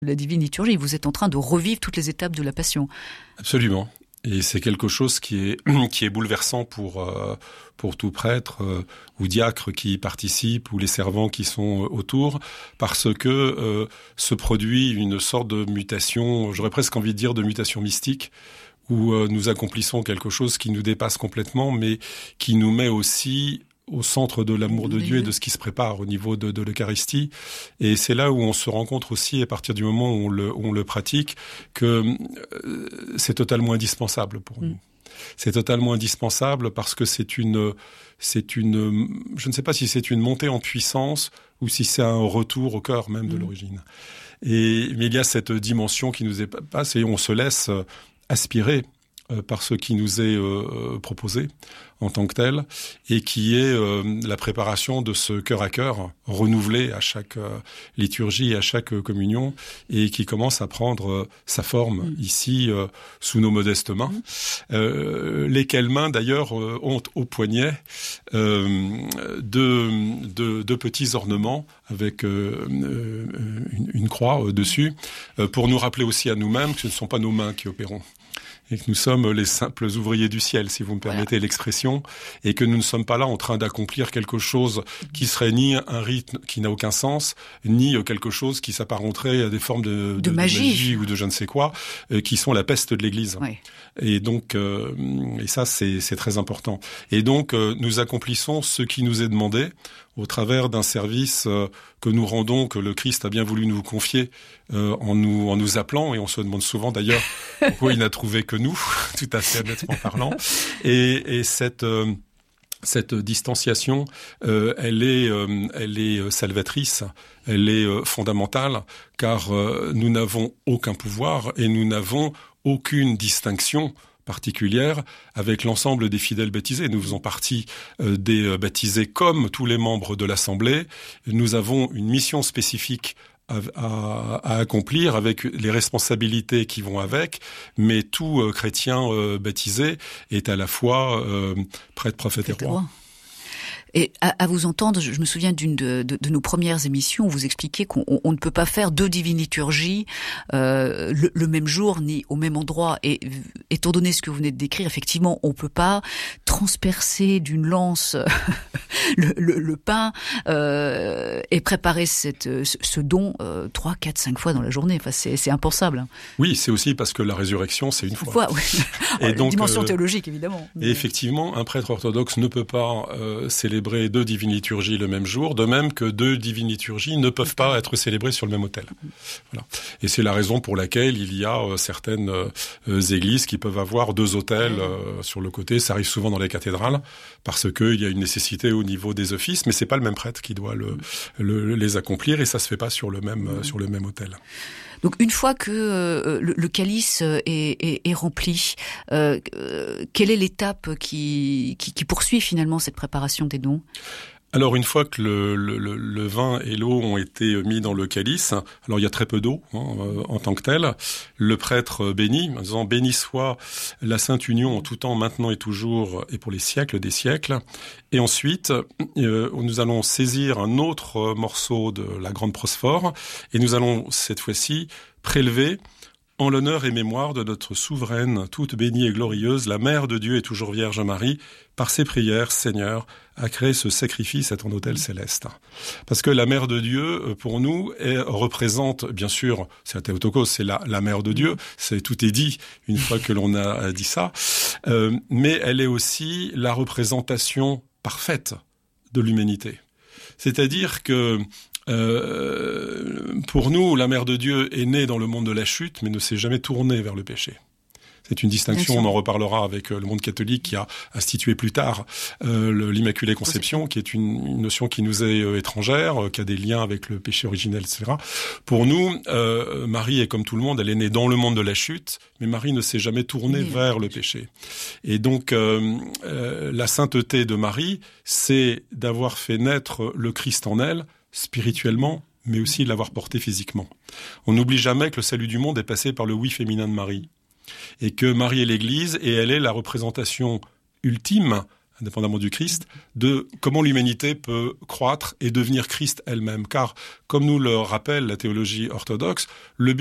la divine liturgie. Vous êtes en train de revivre toutes les étapes de la Passion. Absolument. Et c'est quelque chose qui est bouleversant pour tout prêtre ou diacre qui y participe ou les servants qui sont autour, parce que se produit une sorte de mutation, j'aurais presque envie de dire de mutation mystique, où nous accomplissons quelque chose qui nous dépasse complètement, mais qui nous met aussi au centre de l'amour de Dieu et de ce qui se prépare au niveau de l'Eucharistie. Et c'est là où on se rencontre aussi, à partir du moment où on le pratique, que c'est totalement indispensable pour nous. C'est totalement indispensable parce que c'est une, je ne sais pas si c'est une montée en puissance ou si c'est un retour au cœur même de l'origine. Mais il y a cette dimension qui nous est passe et on se laisse aspirer par ce qui nous est proposé en tant que tel, et qui est la préparation de ce cœur à cœur renouvelé à chaque liturgie et à chaque communion, et qui commence à prendre sa forme ici sous nos modestes mains, lesquelles mains d'ailleurs ont au poignet deux petits ornements avec une croix dessus, pour nous rappeler aussi à nous-mêmes que ce ne sont pas nos mains qui opérons, et que nous sommes les simples ouvriers du ciel, si vous me permettez l'expression, et que nous ne sommes pas là en train d'accomplir quelque chose qui serait ni un rite qui n'a aucun sens, ni quelque chose qui s'apparenterait à des formes de magie ou de je ne sais quoi, qui sont la peste de l'Église. Oui. Et donc, et ça c'est très important. Et donc, nous accomplissons ce qui nous est demandé au travers d'un service que nous rendons, que le Christ a bien voulu nous confier en nous appelant, et on se demande souvent d'ailleurs pourquoi il n'a trouvé que nous, tout à fait honnêtement parlant. Et cette distanciation, elle est salvatrice, elle est fondamentale, car nous n'avons aucun pouvoir et nous n'avons aucune distinction particulière avec l'ensemble des fidèles baptisés. Nous faisons partie des baptisés comme tous les membres de l'Assemblée. Nous avons une mission spécifique à accomplir avec les responsabilités qui vont avec, mais tout chrétien baptisé est à la fois prêtre, prophète et roi. Et à vous entendre, je me souviens d'une de nos premières émissions où vous expliquiez qu'on ne peut pas faire deux divines liturgies le même jour ni au même endroit. Et étant donné ce que vous venez de décrire, effectivement, on peut pas transpercer d'une lance le pain et préparer ce don 3, 4, 5 fois dans la journée. Enfin, c'est impensable. Oui, c'est aussi parce que la résurrection, c'est une fois. Oui. Et donc, dimension théologique, évidemment. Et effectivement, un prêtre orthodoxe ne peut pas célébrer deux divines liturgies le même jour, de même que deux divines liturgies ne peuvent pas être célébrées sur le même autel. Voilà. Et c'est la raison pour laquelle il y a certaines églises qui peuvent avoir deux autels sur le côté. Ça arrive souvent dans les cathédrales, parce qu'il y a une nécessité au niveau des offices, mais c'est pas le même prêtre qui doit les accomplir, et ça se fait pas sur le même autel. Donc une fois que le calice est rempli, quelle est l'étape qui poursuit finalement cette préparation des dons ? Alors une fois que le vin et l'eau ont été mis dans le calice, alors il y a très peu d'eau en tant que telle, le prêtre bénit, en disant « Béni soit la Sainte Union en tout temps, maintenant et toujours, et pour les siècles des siècles ». Et ensuite, nous allons saisir un autre morceau de la grande prosphore, et nous allons cette fois-ci prélever en l'honneur et mémoire de notre souveraine, toute bénie et glorieuse, la Mère de Dieu et toujours Vierge Marie, par ses prières, Seigneur, a créé ce sacrifice à ton autel céleste. Parce que la Mère de Dieu, pour nous, représente, bien sûr, c'est la Théotokos, c'est la Mère de Dieu, tout est dit une fois que l'on a dit ça, mais elle est aussi la représentation parfaite de l'humanité. C'est-à-dire que pour nous, la Mère de Dieu est née dans le monde de la chute, mais ne s'est jamais tournée vers le péché. C'est une distinction, on en reparlera avec le monde catholique qui a institué plus tard l'Immaculée Conception, qui est une notion qui nous est étrangère, qui a des liens avec le péché originel, etc. Pour nous, Marie est comme tout le monde, elle est née dans le monde de la chute, mais Marie ne s'est jamais tournée vers le péché. Et donc, la sainteté de Marie, c'est d'avoir fait naître le Christ en elle, spirituellement, mais aussi de l'avoir porté physiquement. On n'oublie jamais que le salut du monde est passé par le oui féminin de Marie. Et que Marie est l'Église, et elle est la représentation ultime indépendamment du Christ, de comment l'humanité peut croître et devenir Christ elle-même. Car, comme nous le rappelle la théologie orthodoxe, le